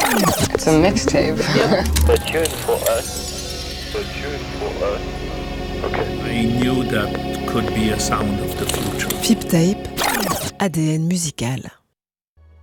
It's a mixtape. A tune for us. A tune for us. Okay. I knew that could be a sound of the future. Fip Tape, ADN musical.